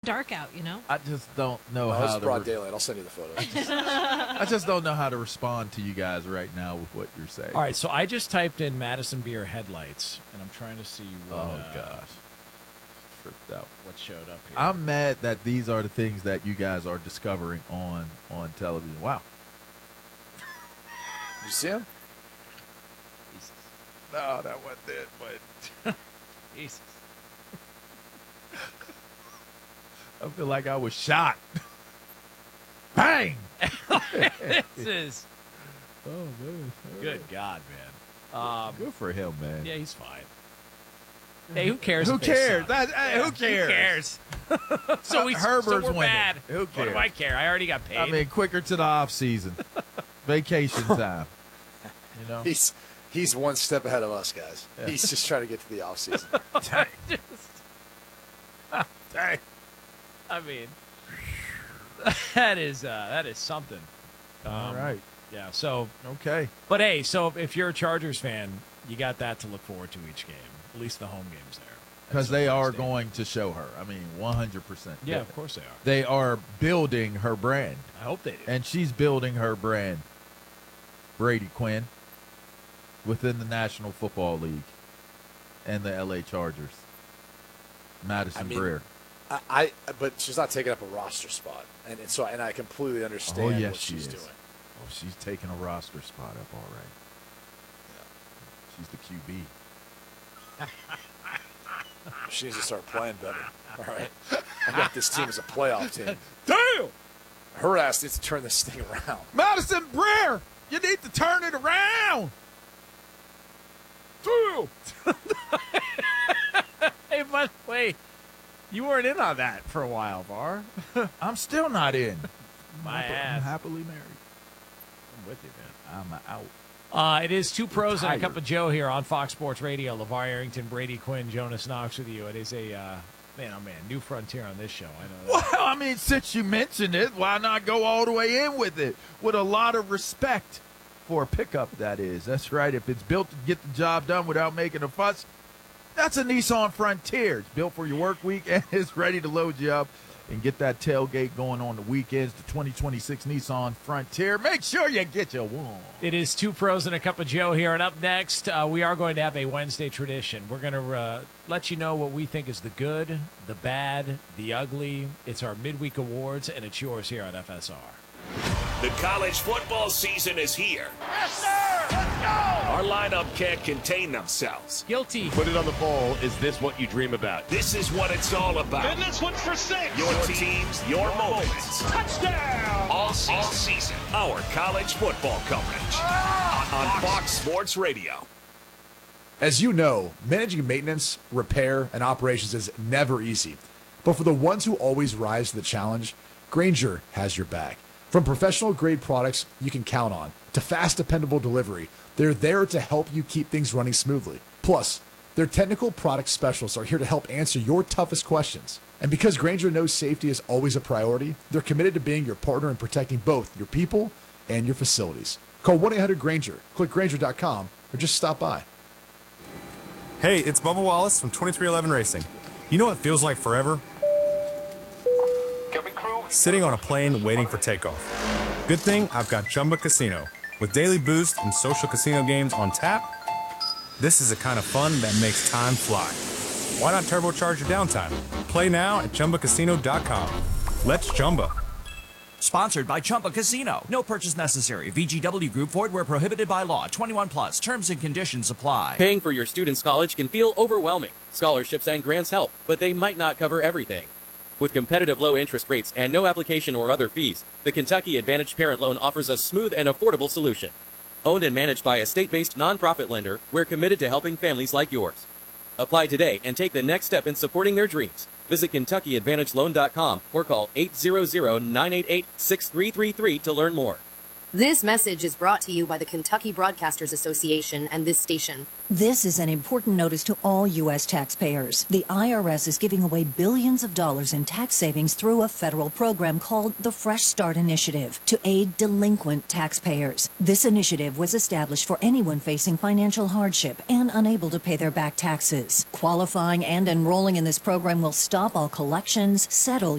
dark out, I just don't know No, how it's to. broad daylight. I'll send you the photo. I just don't know how to respond to you guys right now with what you're saying. All right, so I just typed in Madison Beer headlights, and I'm trying to see what. Oh gosh, tripped out. What showed up here? I'm mad that these are the things that you guys are discovering on television. Wow. You see him? No, that wasn't it. But Jesus. I feel like I was shot. Bang! This is. Oh man. Good God, man. Good for him, man. Yeah, he's fine. Hey, who cares? Who if they cares? suck? Who cares? Who cares? so Herbert's we're winning. bad. Who What cares? do I care? I already got paid. I mean, quicker to the off season, vacation time. You know. He's one step ahead of us, guys. Yeah. He's just trying to get to the off season. Dang. Dang. I mean, that is something. All right. Yeah. So Okay. But hey, so if you're a Chargers fan, you got that to look forward to each game. At least the home games there. Because they are going to show her. I mean, 100%. Yeah, of course they are. They are building her brand, I hope they do. and she's building her brand. Brady Quinn within the National Football League and the LA Chargers. Madison Breer. But she's not taking up a roster spot, and I completely understand what she's doing. Oh, she's taking a roster spot up, all right. Yeah. She's the QB. She needs to start playing better. All right, I got this team as a playoff team. Damn! Her ass needs to turn this thing around. Madison Breer, you need to turn it around. Damn! Hey, by the way, you weren't in on that for a while, Var. I'm still not in. My I'm ass. happily married. I'm with you, man. I'm out. It is Two Pros and a Tired. Cup of Joe here on Fox Sports Radio. LeVar Arrington, Brady Quinn, Jonas Knox with you. It is a, new frontier on this show. I know that. Well, I mean, since you mentioned it, why not go all the way in with it? With a lot of respect for a pickup, that is. That's right. If it's built to get the job done without making a fuss, that's a Nissan Frontier. It's built for your work week and it's ready to load you up and get that tailgate going on the weekends. The 2026 Nissan Frontier. Make sure you get your one. It is Two Pros and a Cup of Joe here. And up next, we are going to have a Wednesday tradition. We're going to let you know what we think is the good, the bad, the ugly. It's our midweek awards, and it's yours here on FSR. The college football season is here. Yes, sir! Let's go! Our lineup can't contain themselves. Guilty. Put it on the ball. Is this what you dream about? This is what it's all about. And this one's for 6. Your teams, your moments. Touchdown! All season. Our college football coverage. On Fox Sports Radio. As you know, managing maintenance, repair, and operations is never easy. But for the ones who always rise to the challenge, Grainger has your back. From professional-grade products you can count on to fast, dependable delivery, they're there to help you keep things running smoothly. Plus, their technical product specialists are here to help answer your toughest questions. And because Grainger knows safety is always a priority, they're committed to being your partner in protecting both your people and your facilities. Call 1-800-GRAINGER, click Grainger.com, or just stop by. Hey, it's Bubba Wallace from 2311 Racing. You know what feels like forever? Sitting on a plane waiting for takeoff. Good thing I've got Chumba Casino. With daily boost and social casino games on tap, this is the kind of fun that makes time fly. Why not turbocharge your downtime? Play now at ChumbaCasino.com. Let's Chumba. Sponsored by Chumba Casino. No purchase necessary. VGW Group. Void where prohibited by law. 21 plus. Terms and conditions apply. Paying for your student's college can feel overwhelming. Scholarships and grants help, but they might not cover everything. With competitive low interest rates and no application or other fees, the Kentucky Advantage Parent Loan offers a smooth and affordable solution. Owned and managed by a state-based nonprofit lender, we're committed to helping families like yours. Apply today and take the next step in supporting their dreams. Visit KentuckyAdvantageLoan.com or call 800-988-6333 to learn more. This message is brought to you by the Kentucky Broadcasters Association and this station. This is an important notice to all U.S. taxpayers. The IRS is giving away billions of dollars in tax savings through a federal program called the Fresh Start Initiative to aid delinquent taxpayers. This initiative was established for anyone facing financial hardship and unable to pay their back taxes. Qualifying and enrolling in this program will stop all collections, settle